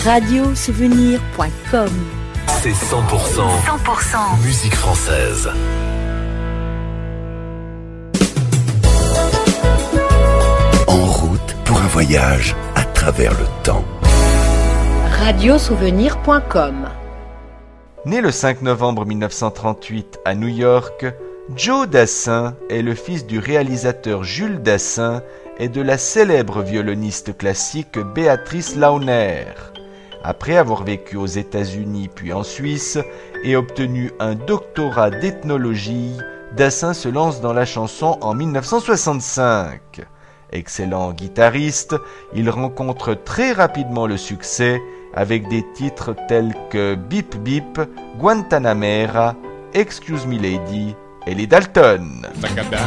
Radiosouvenir.com. C'est 100% musique française. En route pour un voyage à travers le temps. Radiosouvenir.com. Né le 5 novembre 1938 à New York, Joe Dassin est le fils du réalisateur Jules Dassin et de la célèbre violoniste classique Béatrice Launer. Après avoir vécu aux États-Unis puis en Suisse et obtenu un doctorat d'ethnologie, Dassin se lance dans la chanson en 1965. Excellent guitariste, il rencontre très rapidement le succès avec des titres tels que Bip Bip, Guantanamera, Excuse Me Lady et les Dalton.